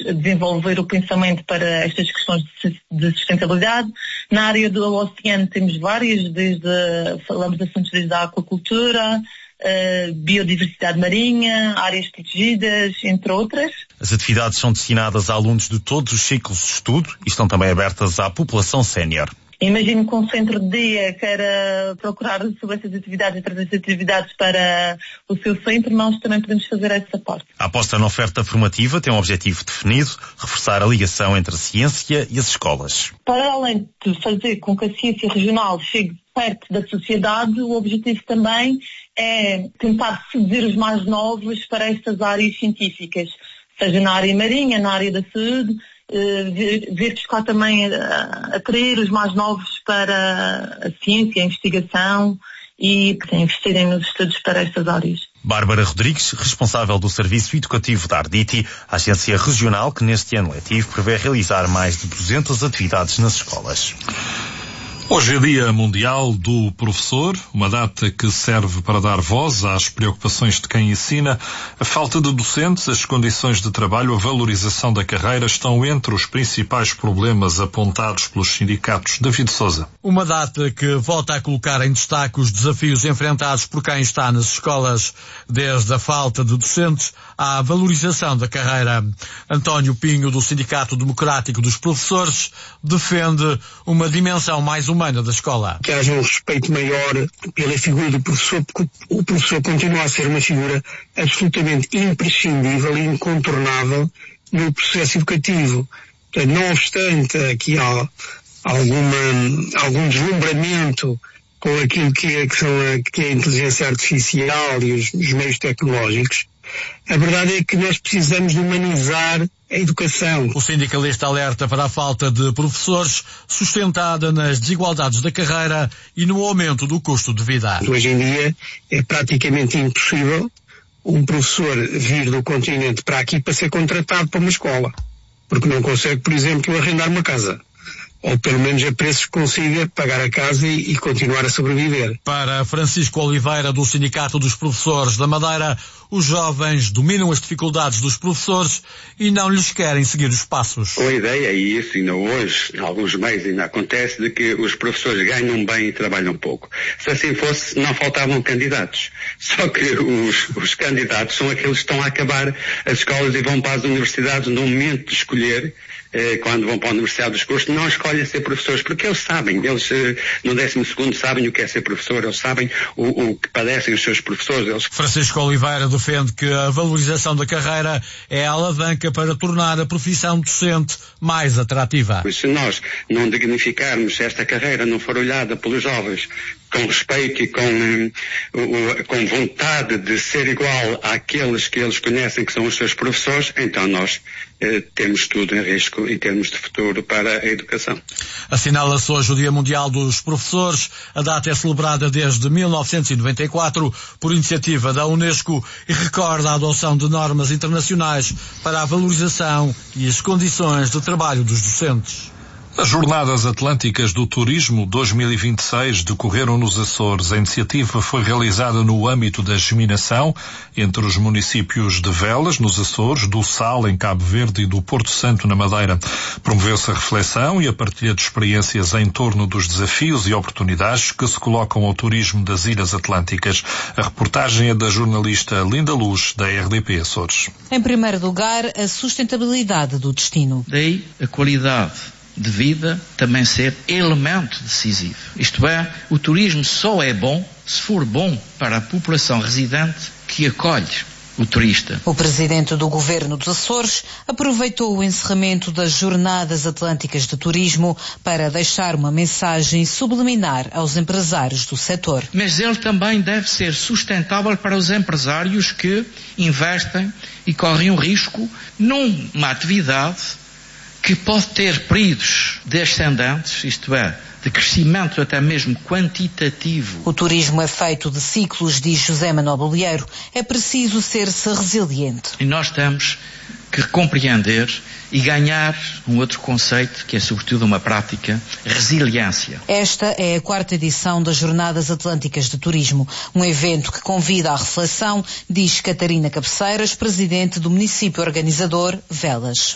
desenvolver o pensamento para estas questões de sustentabilidade. Na área do oceano temos várias, falamos de assuntos desde a aquacultura, biodiversidade marinha, áreas protegidas, entre outras. As atividades são destinadas a alunos de todos os ciclos de estudo e estão também abertas à população sénior. Imagino que um centro de dia queira procurar sobre essas atividades e trazer essas atividades para o seu centro, nós também podemos fazer essa parte. A aposta na oferta formativa tem um objetivo definido, reforçar a ligação entre a ciência e as escolas. Para além de fazer com que a ciência regional chegue perto da sociedade, o objetivo também é tentar seduzir os mais novos para estas áreas científicas, seja na área marinha, na área da saúde, ver buscar também atrair os mais novos para a ciência, a investigação e investirem nos estudos para estas áreas. Bárbara Rodrigues, responsável do Serviço Educativo da Arditi, agência regional que neste ano letivo prevê realizar mais de 200 atividades nas escolas. Hoje é Dia Mundial do Professor, uma data que serve para dar voz às preocupações de quem ensina. A falta de docentes, as condições de trabalho, a valorização da carreira estão entre os principais problemas apontados pelos sindicatos. David Sousa. Uma data que volta a colocar em destaque os desafios enfrentados por quem está nas escolas, desde a falta de docentes à valorização da carreira. António Pinho, do Sindicato Democrático dos Professores, defende uma dimensão mais humana da escola. Que haja um respeito maior pela figura do professor, porque o professor continua a ser uma figura absolutamente imprescindível e incontornável no processo educativo. Portanto, não obstante aqui há algum deslumbramento com aquilo que é a inteligência artificial e os meios tecnológicos, a verdade é que nós precisamos de humanizar a educação. O sindicalista alerta para a falta de professores sustentada nas desigualdades da carreira e no aumento do custo de vida. Hoje em dia é praticamente impossível um professor vir do continente para aqui para ser contratado para uma escola, porque não consegue, por exemplo, arrendar uma casa. Ou pelo menos a preços que consiga pagar a casa e continuar a sobreviver. Para Francisco Oliveira, do Sindicato dos Professores da Madeira, os jovens dominam as dificuldades dos professores e não lhes querem seguir os passos. A ideia, e isso ainda hoje, em alguns meios ainda acontece, de que os professores ganham bem e trabalham pouco. Se assim fosse, não faltavam candidatos. Só que os candidatos são aqueles que estão a acabar as escolas e vão para as universidades no momento de escolher. Quando vão para a Universidade dos Cursos, não escolhem ser professores, porque eles sabem, no 12º sabem o que é ser professor, eles sabem o que padecem os seus professores. Francisco Oliveira defende que a valorização da carreira é a alavanca para tornar a profissão docente mais atrativa. Se nós não dignificarmos esta carreira, não for olhada pelos jovens com respeito e com vontade de ser igual àqueles que eles conhecem que são os seus professores, então nós temos tudo em risco em termos de futuro para a educação. Assinala-se hoje o Dia Mundial dos Professores. A data é celebrada desde 1994 por iniciativa da Unesco e recorda a adoção de normas internacionais para a valorização e as condições de trabalho dos docentes. As Jornadas Atlânticas do Turismo 2026 decorreram nos Açores. A iniciativa foi realizada no âmbito da geminação entre os municípios de Velas, nos Açores, do Sal, em Cabo Verde, e do Porto Santo, na Madeira. Promoveu-se a reflexão e a partilha de experiências em torno dos desafios e oportunidades que se colocam ao turismo das Ilhas Atlânticas. A reportagem é da jornalista Linda Luz, da RDP Açores. Em primeiro lugar, a sustentabilidade do destino. Daí a qualidade de vida também ser elemento decisivo. Isto é, o turismo só é bom se for bom para a população residente que acolhe o turista. O presidente do Governo dos Açores aproveitou o encerramento das Jornadas Atlânticas de Turismo para deixar uma mensagem subliminar aos empresários do setor. Mas ele também deve ser sustentável para os empresários que investem e correm o risco numa atividade que pode ter períodos descendentes, isto é, de crescimento até mesmo quantitativo. O turismo é feito de ciclos, diz José Manuel Bolieiro. É preciso ser-se resiliente. E nós temos que compreender e ganhar um outro conceito, que é sobretudo uma prática, resiliência. Esta é a 4ª edição das Jornadas Atlânticas de Turismo, um evento que convida à reflexão, diz Catarina Cabeceiras, presidente do município organizador Velas.